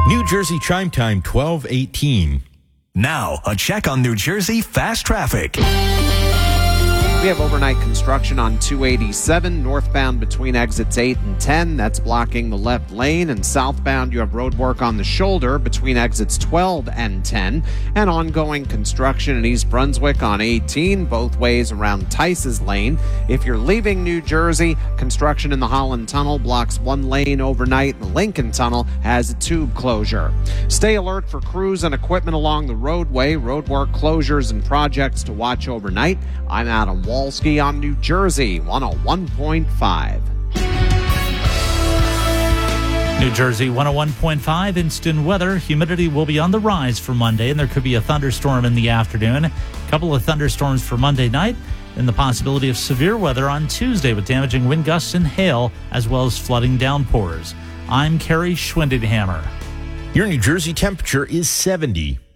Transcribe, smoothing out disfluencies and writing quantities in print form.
New Jersey Chime Time 12:18. Now, a check on New Jersey fast traffic. We have overnight construction on 287 northbound between exits 8 and 10. That's blocking the left lane. And southbound, you have road work on the shoulder between exits 12 and 10. And ongoing construction in East Brunswick on 18, both ways around Tice's Lane. If you're leaving New Jersey, construction in the Holland Tunnel blocks one lane overnight. And the Lincoln Tunnel has a tube closure. Stay alert for crews and equipment along the roadway. Roadwork closures and projects to watch overnight. I'm Adam Walski on New Jersey 101.5. New Jersey 101.5 instant weather. Humidity will be on the rise for Monday, and there could be a thunderstorm in the afternoon. A couple of thunderstorms for Monday night, and the possibility of severe weather on Tuesday with damaging wind gusts and hail, as well as flooding downpours. I'm Kerry Schwindenhammer. Your New Jersey temperature is 70.